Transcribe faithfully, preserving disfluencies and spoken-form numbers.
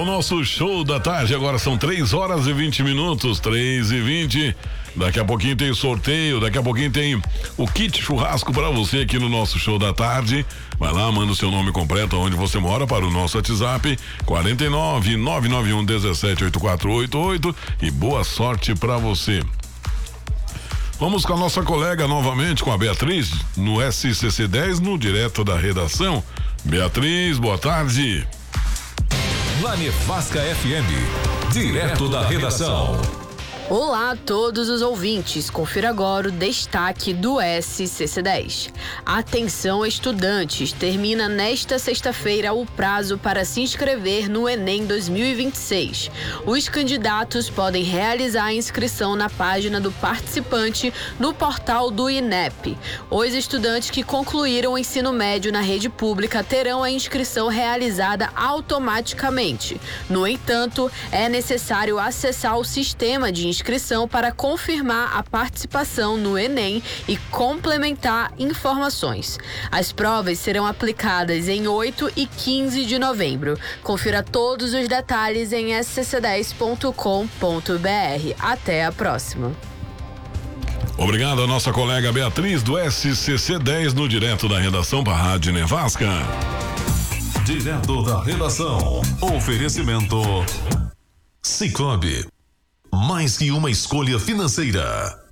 o nosso show da tarde. Agora são três horas e vinte minutos. três e vinte. Daqui a pouquinho tem sorteio. Daqui a pouquinho tem o kit churrasco para você aqui no nosso show da tarde. Vai lá, manda o seu nome completo, onde você mora, para o nosso WhatsApp quarenta e nove, nove nove um, dezessete, oitenta e quatro oitenta e oito. E boa sorte para você. Vamos com a nossa colega novamente, com a Beatriz, no S C C dez, no direto da redação. Beatriz, boa tarde. Na Nevasca F M, direto da redação. Olá a todos os ouvintes, confira agora o destaque do S C C dez. Atenção estudantes, termina nesta sexta-feira o prazo para se inscrever no Enem dois mil e vinte e seis. Os candidatos podem realizar a inscrição na página do participante no portal do I N E P. Os estudantes que concluíram o ensino médio na rede pública terão a inscrição realizada automaticamente. No entanto, é necessário acessar o sistema de inscrição inscrição para confirmar a participação no Enem e complementar informações. As provas serão aplicadas em oito e quinze de novembro. Confira todos os detalhes em s c c dez ponto com ponto b r. Até a próxima. Obrigado a nossa colega Beatriz do S C C dez no direto da redação para a Rádio Nevasca. Direto da redação. Oferecimento Sicoob. Mais que uma escolha financeira.